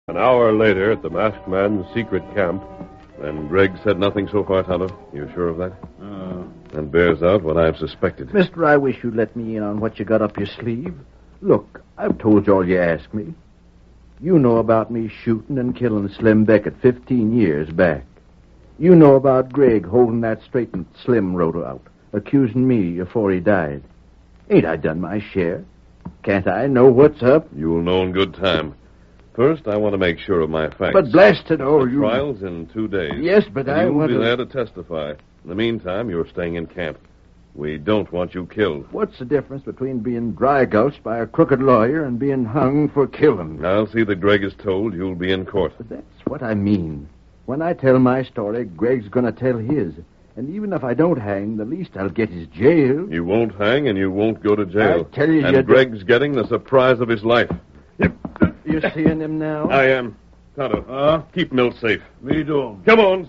An hour later, at the masked man's secret camp, and Greg said nothing so far, Tonto. You sure of that? That bears out what I've suspected. Mister, I wish you'd let me in on what you got up your sleeve. Look, I've told you all you asked me. You know about me shooting and killing Slim Beckett 15 years back. You know about Greg holding that straightening Slim wrote out, accusing me before he died. Ain't I done my share? Can't I know what's up? You'll know in good time. First, I want to make sure of my facts. But blasted, The trial's in 2 days. Yes, but I You'll want be to... there to testify. In the meantime, you're staying in camp. We don't want you killed. What's the difference between being dry-gulched by a crooked lawyer and being hung for killing? I'll see that Greg is told you'll be in court. But that's what I mean. When I tell my story, Greg's going to tell his. And even if I don't hang, the least I'll get is jail. You won't hang and you won't go to jail. I tell you, and Greg's getting the surprise of his life. You're seeing him now? I am. Tonto, keep Milt safe. Me do. Come on.